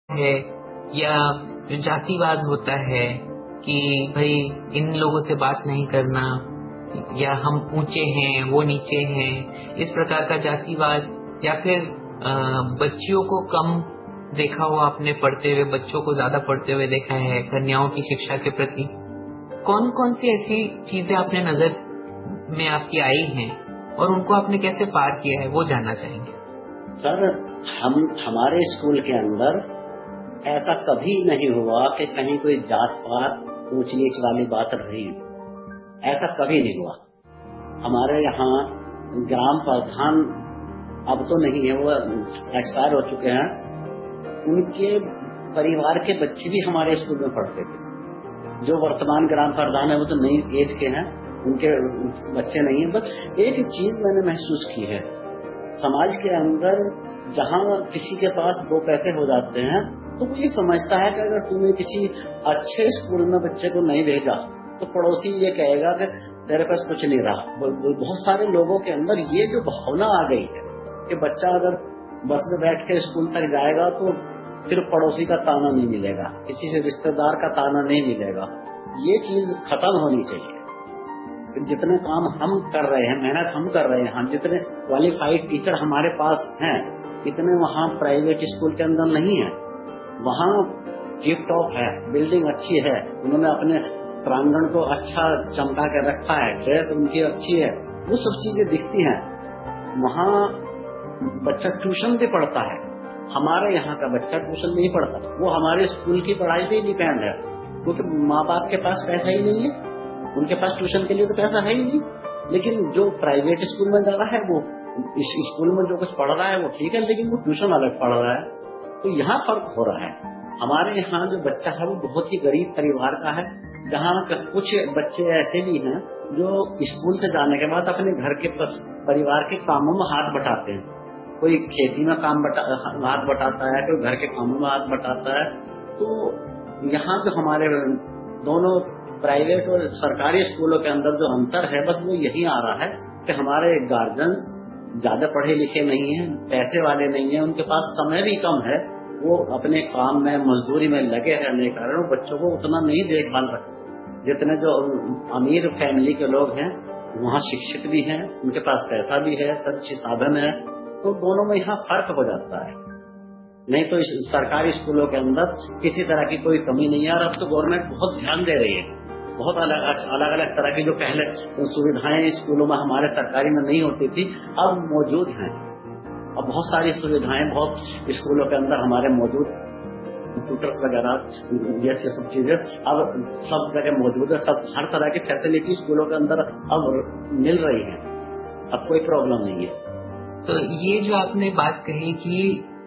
है, या जो जातिवाद होता है कि भाई इन लोगों से बात नहीं करना, या हम ऊंचे हैं वो नीचे हैं, इस प्रकार का जातिवाद, या फिर बच्चियों को कम देखा हुआ आपने पढ़ते हुए, बच्चों को ज्यादा पढ़ते हुए देखा है, कन्याओं की शिक्षा के प्रति कौन कौन सी ऐसी चीजें आपने नजर में आपकी आई हैं और उनको आपने कैसे पार किया है, वो जानना चाहेंगे। सर, हमारे स्कूल के अंदर ऐसा कभी नहीं हुआ कि कहीं कोई जात पात ऊंच नीच वाली बात रही, ऐसा कभी नहीं हुआ। हमारे यहाँ ग्राम प्रधान अब तो नहीं है, वो एक्सपायर हो चुके हैं, उनके परिवार के बच्चे भी हमारे स्कूल में पढ़ते थे। जो वर्तमान ग्राम प्रधान है वो तो नई एज के हैं, उनके बच्चे नहीं है। बस एक चीज मैंने महसूस की है, समाज के अंदर जहाँ किसी के पास दो पैसे हो जाते हैं तो वो ये समझता है कि अगर तूने किसी अच्छे स्कूल में बच्चे को नहीं भेजा तो पड़ोसी ये कहेगा कि तेरे पास कुछ नहीं रहा। बहुत सारे लोगों के अंदर ये जो भावना आ गई है कि बच्चा अगर बस में बैठ के स्कूल तक जाएगा तो फिर पड़ोसी का ताना नहीं मिलेगा, किसी से रिश्तेदार का ताना नहीं मिलेगा। ये चीज खत्म होनी चाहिए। जितने काम हम कर रहे हैं, मेहनत हम कर रहे हैं, जितने क्वालिफाइड टीचर हमारे पास हैं, इतने वहाँ प्राइवेट स्कूल के अंदर नहीं है। वहाँ टिप टॉप है, बिल्डिंग अच्छी है, उन्होंने अपने प्रांगण को अच्छा चमका के रखा है, ड्रेस उनकी अच्छी है, वो सब चीजें दिखती हैं। वहाँ बच्चा ट्यूशन भी पढ़ता है। हमारे यहाँ का बच्चा ट्यूशन नहीं पढ़ता, वो हमारे स्कूल की पढ़ाई पे डिपेंड है, क्योंकि माँ बाप के पास पैसा ही नहीं है, उनके पास ट्यूशन के लिए तो पैसा है ही नहीं। लेकिन जो प्राइवेट स्कूल में जा रहा है वो इस स्कूल में जो कुछ पढ़ रहा है वो ठीक है, लेकिन वो ट्यूशन अलग पढ़ रहा है। तो यहाँ फर्क हो रहा है। हमारे यहाँ जो बच्चा है वो बहुत ही गरीब परिवार का है, जहाँ कुछ बच्चे ऐसे भी हैं जो स्कूल से जाने के बाद अपने घर के परिवार के कामों में हाथ बटाते हैं। कोई खेती में हाथ बटाता है, कोई घर के कामों में हाथ बटाता है। तो यहाँ जो हमारे दोनों प्राइवेट और सरकारी स्कूलों के अंदर जो अंतर है, बस वो यही आ रहा है कि हमारे गार्जियंस ज्यादा पढ़े लिखे नहीं हैं, पैसे वाले नहीं हैं, उनके पास समय भी कम है, वो अपने काम में मजदूरी में लगे रहने के कारण बच्चों को उतना नहीं देखभाल रखते। जितने जो अमीर फैमिली के लोग हैं वहाँ शिक्षित भी हैं, उनके पास पैसा भी है, सब चीज साधन है, तो दोनों में यहाँ फर्क हो जाता है। नहीं तो सरकारी स्कूलों के अंदर किसी तरह की कोई कमी नहीं है। और अब तो गवर्नमेंट बहुत ध्यान दे रही है, बहुत अलग तरह की जो पहले सुविधाएं स्कूलों में हमारे सरकारी में नहीं होती थी अब मौजूद हैं। अब बहुत सारी सुविधाएं बहुत स्कूलों के अंदर हमारे मौजूद, कंप्यूटर्स वगैरह ये सब चीजें अब सब जगह मौजूद है। सब हर तरह की फैसिलिटी स्कूलों के अंदर अब मिल रही है, अब कोई प्रॉब्लम नहीं है। तो ये जो आपने बात कही कि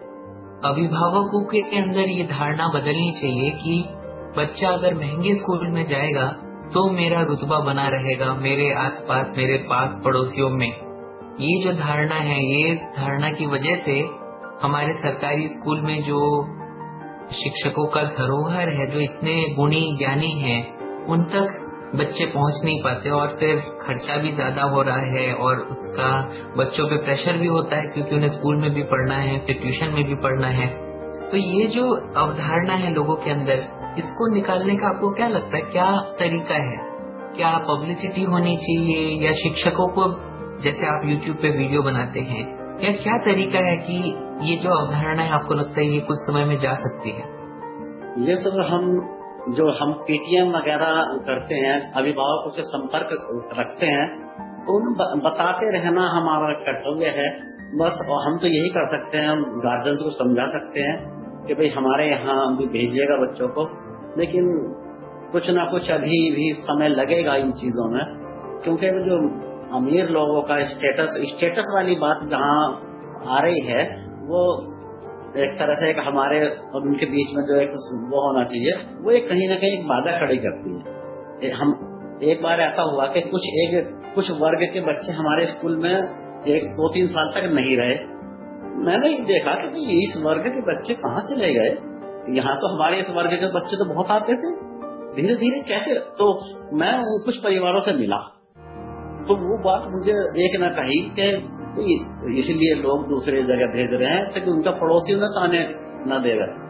अभिभावकों के अंदर ये धारणा बदलनी चाहिए कि बच्चा अगर महंगे स्कूल में जाएगा तो मेरा रुतबा बना रहेगा मेरे आसपास, मेरे पास पड़ोसियों में, ये जो धारणा है, ये धारणा की वजह से हमारे सरकारी स्कूल में जो शिक्षकों का धरोहर है, जो इतने गुणी ज्ञानी हैं, उन तक बच्चे पहुंच नहीं पाते और फिर खर्चा भी ज्यादा हो रहा है और उसका बच्चों पे प्रेशर भी होता है क्योंकि उन्हें स्कूल में भी पढ़ना है, फिर ट्यूशन में भी पढ़ना है। तो ये जो अवधारणा है लोगों के अंदर, इसको निकालने का आपको क्या लगता है, क्या तरीका है? क्या पब्लिसिटी होनी चाहिए, या शिक्षकों को जैसे आप YouTube पे वीडियो बनाते हैं, या क्या तरीका है कि ये जो अवधारणा है आपको लगता है ये कुछ समय में जा सकती है? ये तो हम PTM वगैरह करते हैं, अभिभावकों से संपर्क रखते हैं, तो उन्हें बताते रहना हमारा कर्तव्य है। बस हम तो यही कर सकते हैं, हम गार्जियंस को समझा सकते हैं कि भाई हमारे यहाँ भी भेजिएगा बच्चों को, लेकिन कुछ ना कुछ अभी भी समय लगेगा इन चीजों में, क्योंकि जो अमीर लोगों का स्टेटस वाली बात जहाँ आ रही है, वो एक तरह से एक हमारे और उनके बीच में जो एक वो होना चाहिए, वो एक कहीं ना कहीं बाधा खड़ी करती है। हम एक बार ऐसा हुआ कि कुछ वर्ग के बच्चे हमारे स्कूल में 2-3 साल तक नहीं रहे। मैंने देखा कि इस वर्ग के बच्चे कहाँ चले गए, यहाँ तो हमारे इस वर्ग के बच्चे तो बहुत आते थे, धीरे धीरे कैसे। तो मैं कुछ परिवारों से मिला, तो वो बात मुझे एक न कही कि इसलिए लोग दूसरे जगह भेज रहे हैं ताकि उनका पड़ोसी उन्हें ताने न देगा।